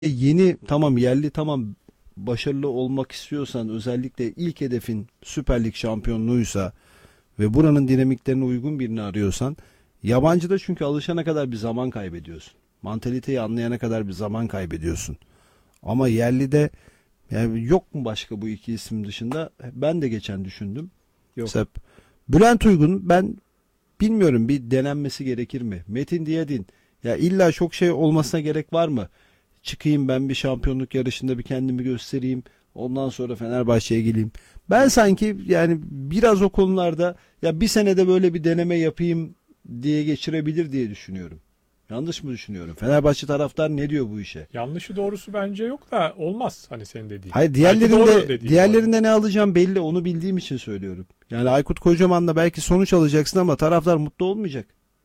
Yeni tamam, yerli tamam, başarılı olmak istiyorsan, özellikle ilk hedefin Süper Lig şampiyonluğuysa ve buranın dinamiklerine uygun birini arıyorsan, yabancıda çünkü alışana kadar bir zaman kaybediyorsun. Mantaliteyi anlayana kadar bir zaman kaybediyorsun. Ama yerlide yani yok mu başka bu iki isim dışında? Ben de geçen düşündüm. Yok. Mesela Bülent Uygun, ben bilmiyorum, bir denenmesi gerekir mi? Metin Diyadin, ya illa çok şey olmasına gerek var mı? Çıkayım ben bir şampiyonluk yarışında, bir kendimi göstereyim. Ondan sonra Fenerbahçe'ye geleyim. Ben sanki yani biraz o konularda ya bir senede böyle bir deneme yapayım diye geçirebilir diye düşünüyorum. Yanlış mı düşünüyorum? Fenerbahçe taraftar ne diyor bu işe? Yanlışı doğrusu bence yok da olmaz hani senin dediğin. Hayır, Belki doğru dediğin diğerlerinde ne alacağım belli, onu bildiğim için söylüyorum. Yani Aykut Kocaman'la belki sonuç alacaksın ama taraftar mutlu olmayacak.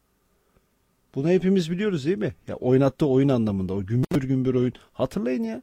Bunu hepimiz biliyoruz değil mi? Ya oynattığı oyun anlamında, o gümbür gümbür oyun. Hatırlayın ya.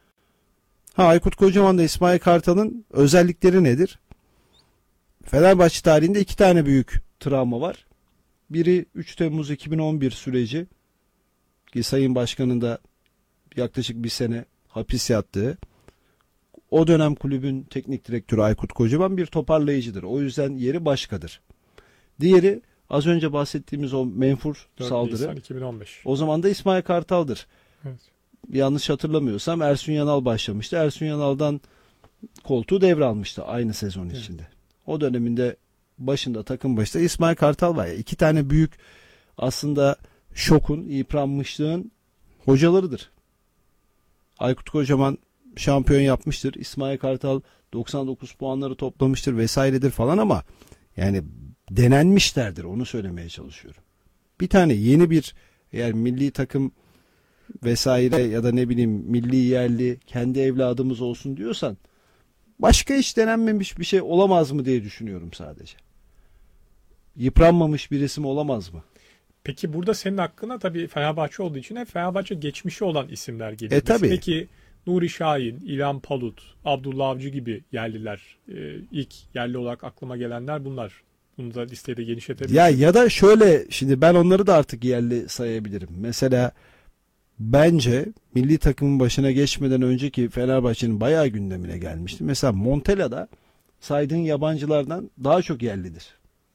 Aykut Kocaman'da İsmail Kartal'ın özellikleri nedir? Fenerbahçe tarihinde iki tane büyük travma var. Biri 3 Temmuz 2011 süreci, ki Sayın Başkan'ın da yaklaşık bir sene hapis yattığı. O dönem kulübün teknik direktörü Aykut Kocaman bir toparlayıcıdır. O yüzden yeri başkadır. Diğeri az önce bahsettiğimiz o menfur 4 saldırı. Nisan 2015. O zaman da İsmail Kartal'dır. Evet. Yanlış hatırlamıyorsam Ersun Yanal başlamıştı. Ersun Yanal'dan koltuğu devralmıştı aynı sezon içinde. O döneminde başında, takım başında İsmail Kartal var ya. İki tane büyük aslında şokun, yıpranmışlığın hocalarıdır. Aykut Kocaman şampiyon yapmıştır. İsmail Kartal 99 puanları toplamıştır vesairedir falan, ama yani denenmişlerdir, onu söylemeye çalışıyorum. Bir tane yeni bir, eğer milli takım vesaire ya da ne bileyim milli yerli kendi evladımız olsun diyorsan, başka hiç denenmemiş bir şey olamaz mı diye düşünüyorum sadece. Yıpranmamış bir isim olamaz mı? Peki burada senin hakkında tabii Fenerbahçe olduğu için hep Fenerbahçe geçmişi olan isimler geliyor. Tabii. Peki Nuri Şahin, İlhan Palut, Abdullah Avcı gibi yerliler, ilk yerli olarak aklıma gelenler bunlar. Bunu da listeyi de genişletebiliriz. Ya da şöyle, şimdi ben onları da artık yerli sayabilirim. Mesela bence milli takımın başına geçmeden önceki Fenerbahçe'nin bayağı gündemine gelmişti. Mesela Montella da saydığın yabancılardan daha çok yerlidir.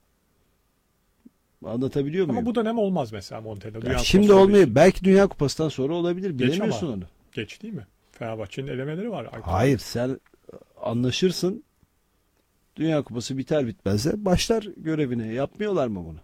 Anlatabiliyor muyum? Ama bu dönem olmaz mesela Montella. Ya şimdi olmuyor. Belki Dünya Kupası'ndan sonra olabilir. Geç Bilemiyorsun ama. onu. Geç değil mi? Fenerbahçe'nin elemeleri var. Hayır, sen anlaşırsın. Dünya Kupası biter bitmez de başlar görevine. Yapmıyorlar mı bunu?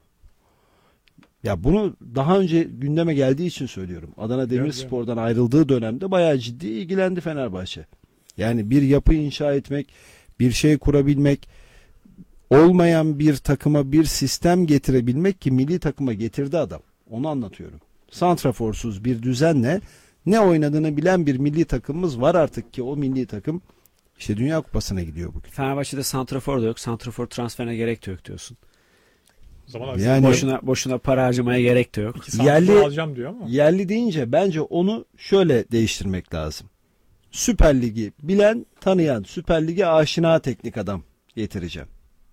Ya bunu daha önce gündeme geldiği için söylüyorum. Adana Demirspor'dan ayrıldığı dönemde bayağı ciddi ilgilendi Fenerbahçe. Yani bir yapı inşa etmek, bir şey kurabilmek, olmayan bir takıma bir sistem getirebilmek, ki milli takıma getirdi adam. Onu anlatıyorum. Santraforsuz bir düzenle ne oynadığını bilen bir milli takımımız var artık, ki o milli takım işte Dünya Kupası'na gidiyor bugün. Fenerbahçe'de santrafor da yok. Santrafor transferine gerek de yok diyorsun. O zaman yani boşuna para harcamaya gerek de yok. Alacağım diyor ama. Yerli deyince bence onu şöyle değiştirmek lazım. Süper Lig'i bilen, tanıyan, Süper Lig'e aşina teknik adam getireceğim.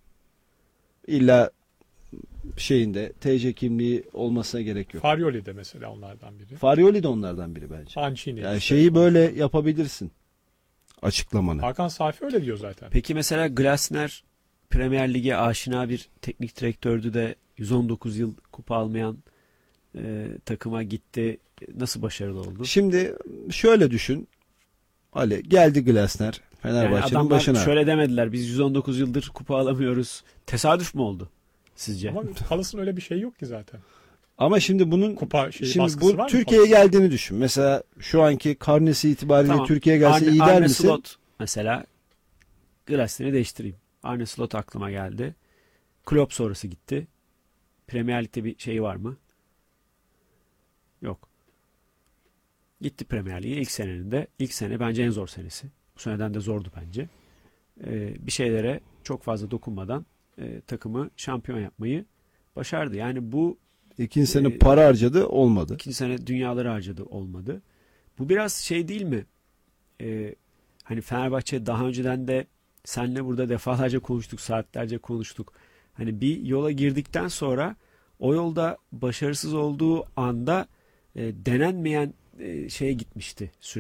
İlla şeyinde TC kimliği olmasına gerek yok. Farioli de mesela onlardan biri. Farioli de onlardan biri bence. Mancini. Yani işte. şeyi böyle yapabilirsin. Açıklamanı. Hakan Safi öyle diyor zaten. Peki mesela Glasner Premier Lig'e aşina bir teknik direktördü de 119 yıl kupa almayan takıma gitti. Nasıl başarılı oldu? Şimdi şöyle düşün. Ali geldi Glasner Fenerbahçe'nin yani başına. Şöyle demediler. Biz 119 yıldır kupa alamıyoruz. Tesadüf mü oldu sizce? Ama Palas'ın öyle bir şey yok ki zaten. Ama şimdi bunun baskısı bu var mı Türkiye'ye Palas'ın? geldiğini düşün. Mesela şu anki karnesi itibariyle Tamam. Türkiye'ye gelse iyi der Arne misin? Slot mesela, Glasner'i değiştireyim. Arne Slot aklıma geldi. Klopp sonrası gitti. Premier Lig'de bir şey var mı? Yok. Gitti Premier Lig'e ilk senenin ilk sene bence en zor senesi. Bu seneden de zordu bence. Bir şeylere çok fazla dokunmadan takımı şampiyon yapmayı başardı. Yani bu İkinci sene para harcadı, olmadı. İkinci sene dünyaları harcadı, olmadı. Bu biraz şey değil mi? Hani Fenerbahçe daha önceden de seninle burada defalarca konuştuk, saatlerce konuştuk. Hani bir yola girdikten sonra o yolda başarısız olduğu anda denenmeyen şeye gitmişti